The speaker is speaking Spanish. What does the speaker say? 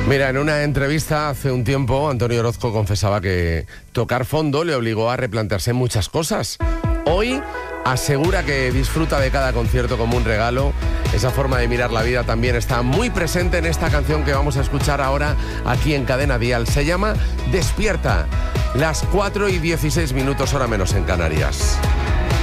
Mira, en una entrevista hace un tiempo, Antonio Orozco confesaba que tocar fondo le obligó a replantearse muchas cosas. Hoy asegura que disfruta de cada concierto como un regalo. Esa forma de mirar la vida también está muy presente en esta canción que vamos a escuchar ahora aquí en Cadena Dial. Se llama Despierta, las 4:16 hora menos en Canarias.